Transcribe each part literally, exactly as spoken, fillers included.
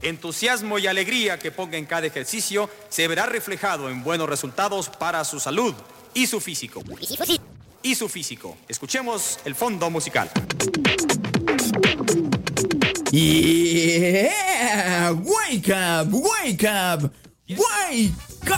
entusiasmo y alegría que ponga en cada ejercicio se verá reflejado en buenos resultados para su salud y su físico. Y su físico. Escuchemos el fondo musical. Yeah, wake up, wake up, wake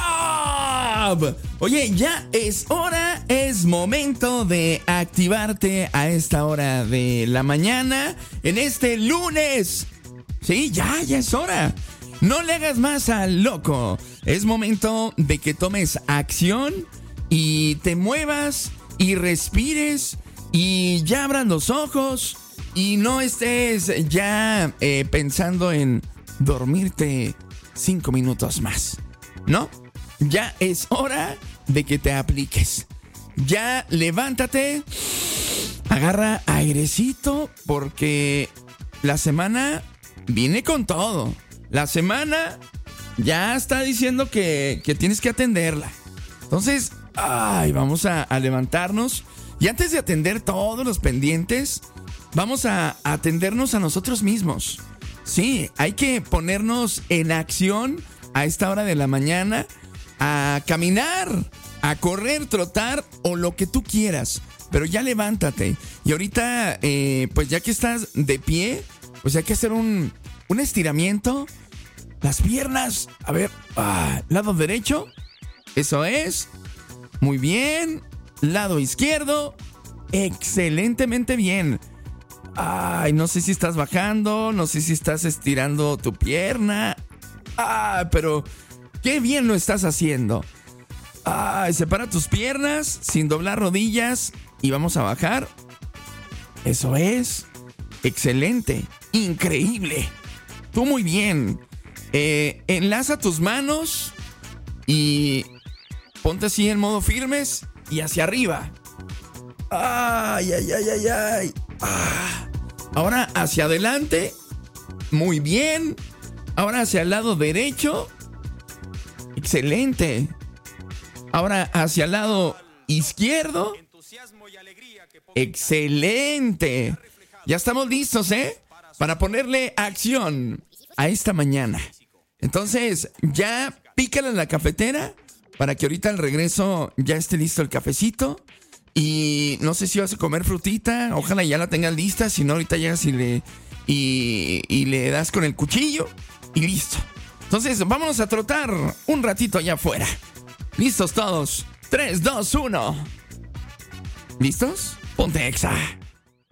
up. Oye, ya es hora, es momento de activarte a esta hora de la mañana, en este lunes. Sí, ya, ya es hora. No le hagas más al loco. Es momento de que tomes acción y te muevas y respires y ya abras los ojos. Y no estés ya eh, pensando en dormirte cinco minutos más, ¿no? Ya es hora de que te apliques. Ya levántate, agarra airecito porque la semana viene con todo. La semana ya está diciendo que, que tienes que atenderla. Entonces, ay, vamos a, a levantarnos. Y antes de atender todos los pendientes, vamos a atendernos a nosotros mismos. Sí, hay que ponernos en acción a esta hora de la mañana, a caminar, a correr, trotar o lo que tú quieras. Pero ya levántate. Y ahorita, eh, pues ya que estás de pie, pues hay que hacer un, un estiramiento. Las piernas, a ver, ah, lado derecho. Eso es. Muy bien. Lado izquierdo. Excelentemente bien. Ay, no sé si estás bajando, no sé si estás estirando tu pierna. Ah, pero qué bien lo estás haciendo. Ay, separa tus piernas sin doblar rodillas y vamos a bajar. Eso es. Excelente. Increíble. Tú muy bien. Eh, enlaza tus manos y ponte así en modo firmes y hacia arriba. Ay, ay, ay, ay, ay. Ah. Ahora hacia adelante. Muy bien. Ahora hacia el lado derecho. Excelente. Ahora hacia el lado izquierdo. Excelente. Ya estamos listos, ¿eh? Para ponerle acción a esta mañana. Entonces, ya pícala en la cafetera para que ahorita al regreso ya esté listo el cafecito. Y no sé si vas a comer frutita. Ojalá ya la tengas lista. Si no, ahorita llegas y le, y, y le das con el cuchillo. Y listo. Entonces, vámonos a trotar un ratito allá afuera. ¿Listos todos? tres, dos, uno. ¿Listos? Ponte Exa.